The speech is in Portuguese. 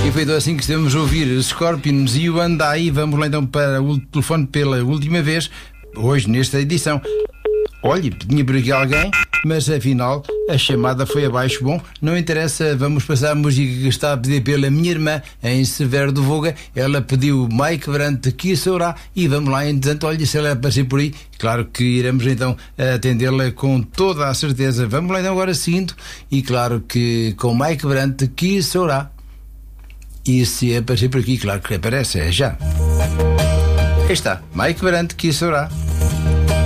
E foi assim que estamos a ouvir Scorpions e o Andai. Vamos lá então para o telefone pela última vez, hoje nesta edição. Olhe, tinha por aqui alguém, mas afinal a chamada foi abaixo. Bom, não interessa, vamos passar a música que está a pedir pela minha irmã em Severo do Voga. Ela pediu Mike Brandt, que será, e vamos lá, entretanto, olha, se ela aparecer por aí, claro que iremos então atendê-la com toda a certeza. Vamos lá então agora seguindo, e claro que com Mike Brandt, que será. E se aparecer por aqui, claro que aparece, é já. Aí está, Mike Brandt, que será.